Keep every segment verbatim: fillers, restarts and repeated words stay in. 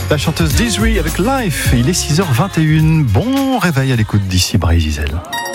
La chanteuse Desiree avec Life. Il est six heures vingt et une. Bon réveil à l'écoute d'ici Brésil.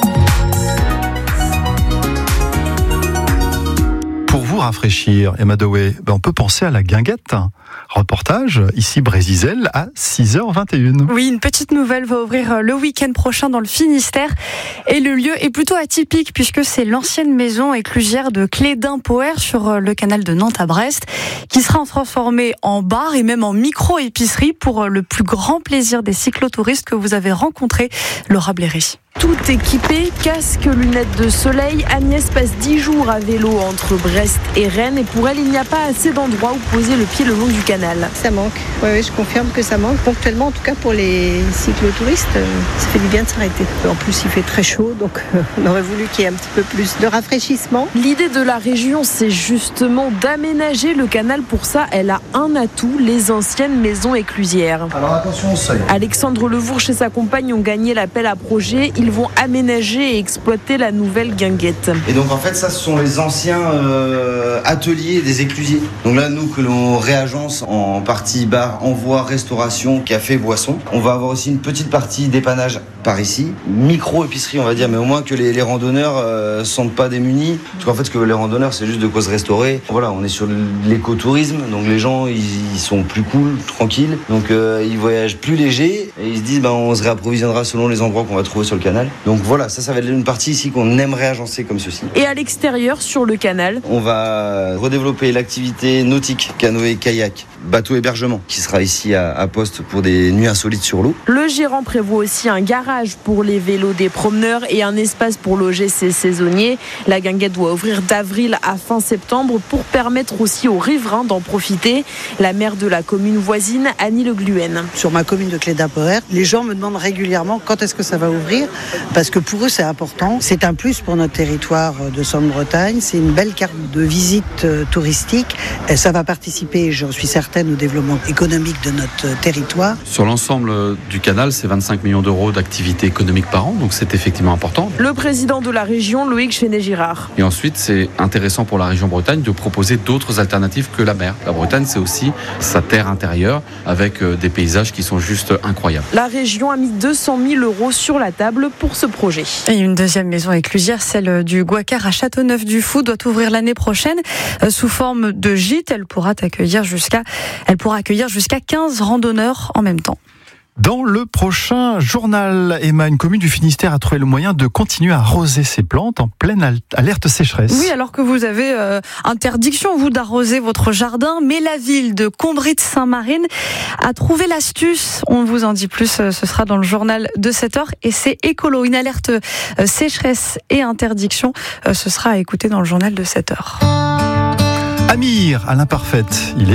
Pour vous rafraîchir, Emma Dewey, ben on peut penser à la guinguette. Reportage ici Brésil à six heures vingt et une. Oui, une petite nouvelle va ouvrir le week-end prochain dans le Finistère. Et le lieu est plutôt atypique puisque c'est l'ancienne maison éclusière de Clédin-Poher sur le canal de Nantes à Brest qui sera transformée en bar et même en micro-épicerie pour le plus grand plaisir des cyclotouristes que vous avez rencontrés. Laura Bléry. Tout équipé, casque, lunettes de soleil, Agnès passe dix jours à vélo entre Brest et Rennes et pour elle, il n'y a pas assez d'endroits où poser le pied le long du canal. Ça manque, oui, oui, je confirme que ça manque. Ponctuellement, en tout cas pour les cyclotouristes, ça fait du bien de s'arrêter. En plus, il fait très chaud, donc on aurait voulu qu'il y ait un petit peu plus de rafraîchissement. L'idée de la région, c'est justement d'aménager le canal. Pour ça, elle a un atout, les anciennes maisons éclusières. Alors attention au seuil. Alexandre Levourche et sa compagne ont gagné l'appel à projet. Ils vont aménager et exploiter la nouvelle guinguette. Et donc en fait ça ce sont les anciens euh, ateliers des éclusiers. Donc là nous que l'on réagence en partie bar, envoi, restauration, café, boisson. On va avoir aussi une petite partie dépannage par ici, micro-épicerie on va dire, mais au moins que les, les randonneurs euh, sentent pas démunis. Parce qu'en fait ce que les randonneurs c'est juste de quoi se restaurer. Voilà, on est sur l'écotourisme, donc les gens ils, ils sont plus cool, tranquilles, donc euh, ils voyagent plus légers et ils se disent bah, on se réapprovisionnera selon les endroits qu'on va trouver sur le canal. Donc voilà, ça, ça va être une partie ici qu'on aimerait agencer comme ceci. Et à l'extérieur, sur le canal, on va redévelopper l'activité nautique, canoë, kayak, bateau hébergement, qui sera ici à, à Poste pour des nuits insolites sur l'eau. Le gérant prévoit aussi un garage pour les vélos des promeneurs et un espace pour loger ses saisonniers. La guinguette doit ouvrir d'avril à fin septembre pour permettre aussi aux riverains d'en profiter. La maire de la commune voisine, Annie Le Gluhen. Sur ma commune de Clédin-Poher, les gens me demandent régulièrement quand est-ce que ça va ouvrir. Parce que pour eux, c'est important. C'est un plus pour notre territoire de Centre-Bretagne. C'est une belle carte de visite touristique. Et ça va participer, j'en suis certaine, au développement économique de notre territoire. Sur l'ensemble du canal, c'est vingt-cinq millions d'euros d'activité économique par an. Donc c'est effectivement important. Le président de la région, Loïc Chenet-Girard. Et ensuite, c'est intéressant pour la région Bretagne de proposer d'autres alternatives que la mer. La Bretagne, c'est aussi sa terre intérieure avec des paysages qui sont juste incroyables. La région a mis deux cent mille euros sur la table pour ce projet. Et une deuxième maison éclusière, celle du Guacar à Châteauneuf-du-Fou, doit ouvrir l'année prochaine euh, sous forme de gîte. Elle pourra accueillir jusqu'à, elle pourra accueillir jusqu'à quinze randonneurs en même temps. Dans le prochain journal, Emma, une commune du Finistère a trouvé le moyen de continuer à arroser ses plantes en pleine alerte sécheresse. Oui, alors que vous avez euh, interdiction, vous, d'arroser votre jardin, mais la ville de Combry-de-Saint-Marine a trouvé l'astuce. On vous en dit plus, ce sera dans le journal de sept heures. Et c'est écolo, une alerte euh, sécheresse et interdiction. Euh, ce sera à écouter dans le journal de sept heures. Amir, à l'imparfaite, il est